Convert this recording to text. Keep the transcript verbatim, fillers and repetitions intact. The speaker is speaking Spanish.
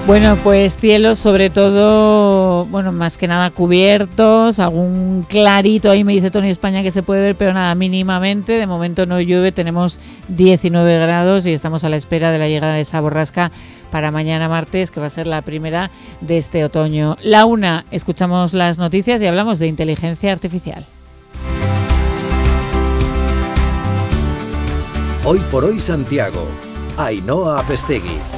Bueno, pues cielos sobre todo, bueno, más que nada cubiertos, algún clarito ahí me dice Tony España que se puede ver, pero nada, mínimamente, de momento no llueve, tenemos diecinueve grados y estamos a la espera de la llegada de esa borrasca para mañana martes, que va a ser la primera de este otoño. La una, escuchamos las noticias y hablamos de inteligencia artificial. Hoy por hoy Santiago, Ainhoa Apestegui.